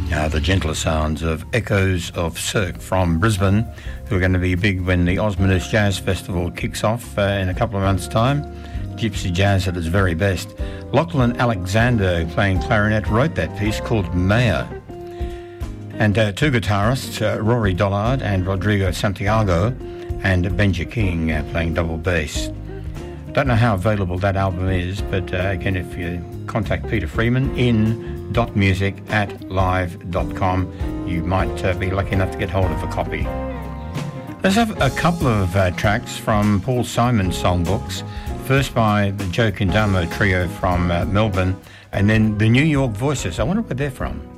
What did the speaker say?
The gentler sounds of Echoes of Cirque from Brisbane, who are going to be big when the Osmonders Jazz Festival kicks off in a couple of months' time. Gypsy jazz at its very best. Lachlan Alexander, playing clarinet, wrote that piece called Maya. And two guitarists, Rory Dollard and Rodrigo Santiago, and Benja King playing double bass. Don't know how available that album is, but again, if you contact Peter Freeman in .music@live.com, you might be lucky enough to get hold of a copy. Let's have a couple of tracks from Paul Simon's songbooks. First by the Joe Kendamo Trio from Melbourne, and then the New York Voices. I wonder where they're from.